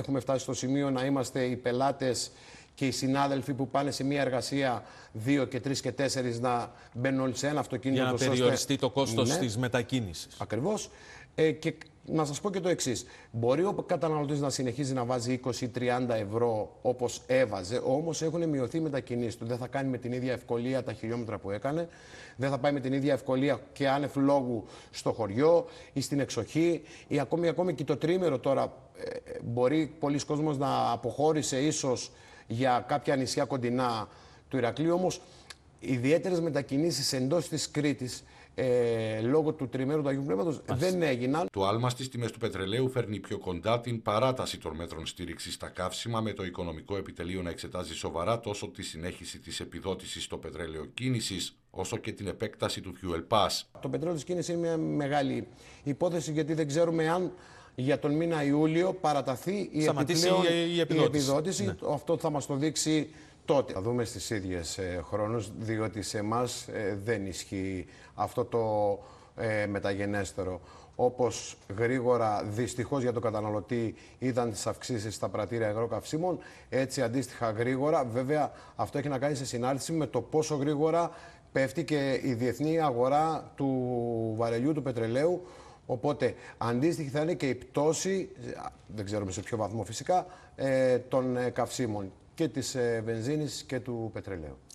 έχουμε φτάσει στο σημείο να είμαστε οι πελάτες και οι συνάδελφοι που πάνε σε μια εργασία 2 και 3 και 4 να μπαίνουν όλοι σε ένα αυτοκίνητο. Για να περιοριστεί το κόστος της μετακίνησης. Ακριβώς. Και να σας πω και το εξής. Μπορεί ο καταναλωτής να συνεχίζει να βάζει 20 ή 30 ευρώ όπως έβαζε, όμως έχουν μειωθεί οι μετακινήσεις του. Δεν θα κάνει με την ίδια ευκολία τα χιλιόμετρα που έκανε, δεν θα πάει με την ίδια ευκολία και άνευ λόγου στο χωριό ή στην εξοχή, ή ακόμη και το τρίμερο τώρα. Μπορεί πολλοί κόσμος να αποχώρησε ίσως για κάποια νησιά κοντινά του Ηρακλείου, όμως ιδιαίτερες μετακινήσεις εντός της Κρήτης λόγω του τριμέρου του Αγίου Πνεύματος δεν έγιναν. Το άλμα στις τιμές του πετρελαίου φέρνει πιο κοντά την παράταση των μέτρων στήριξης στα καύσιμα, με το Οικονομικό Επιτελείο να εξετάζει σοβαρά τόσο τη συνέχιση της επιδότησης στο πετρέλαιο κίνησης, όσο και την επέκταση του Fuel Pass. Το πετρέλαιο της κίνησης είναι μια μεγάλη υπόθεση, γιατί δεν ξέρουμε αν για τον μήνα Ιούλιο παραταθεί η επιδότηση. Ναι. Αυτό θα μας το δείξει τότε. Θα δούμε στις ίδιες χρόνους, διότι σε εμάς δεν ισχύει αυτό το μεταγενέστερο. Όπως γρήγορα, δυστυχώς για τον καταναλωτή, είδαν τις αυξήσεις στα πρατήρια αγροκαυσίμων, έτσι αντίστοιχα γρήγορα, βέβαια αυτό έχει να κάνει σε συνάρτηση με το πόσο γρήγορα πέφτει και η διεθνή αγορά του βαρελιού, του πετρελαίου. Οπότε αντίστοιχη θα είναι και η πτώση, δεν ξέρουμε σε ποιο βαθμό φυσικά, των καυσίμων και της βενζίνης και του πετρελαίου.